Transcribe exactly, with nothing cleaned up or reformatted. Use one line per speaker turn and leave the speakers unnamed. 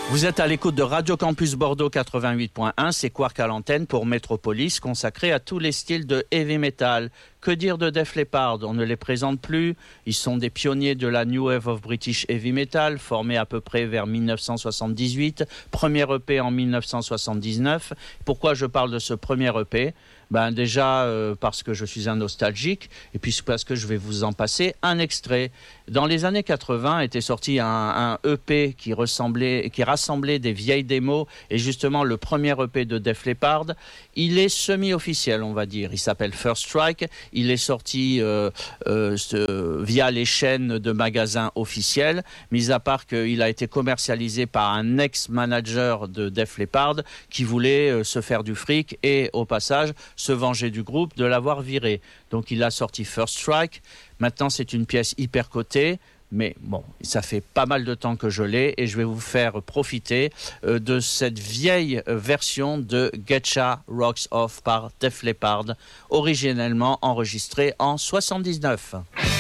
Vous êtes à l'écoute de Radio Campus Bordeaux quatre-vingt-huit point un, c'est Quark à l'antenne pour Metropolis, consacré à tous les styles de heavy metal. Que dire de Def Leppard? On ne les présente plus. Ils sont des pionniers de la New Wave of British Heavy Metal, formés à peu près vers dix-neuf cent soixante-dix-huit, premier E P en dix-neuf cent soixante-dix-neuf. Pourquoi je parle de ce premier E P? Ben déjà euh, parce que je suis un nostalgique, et puis parce que je vais vous en passer un extrait. Dans les années quatre-vingts était sorti un, un E P qui ressemblait, qui rassemblait des vieilles démos, et justement le premier E P de Def Leppard. Il est semi-officiel, on va dire. Il s'appelle First Strike. Il est sorti euh, euh, ce, via les chaînes de magasins officiels, mis à part qu'il a été commercialisé par un ex-manager de Def Leppard qui voulait euh, se faire du fric et au passage se venger du groupe de l'avoir viré. Donc il a sorti First Strike. Maintenant c'est une pièce hyper cotée. Mais bon, ça fait pas mal de temps que je l'ai et je vais vous faire profiter euh, de cette vieille euh, version de Getcha Rocks Off par Def Leppard, originellement enregistrée en soixante-dix-neuf.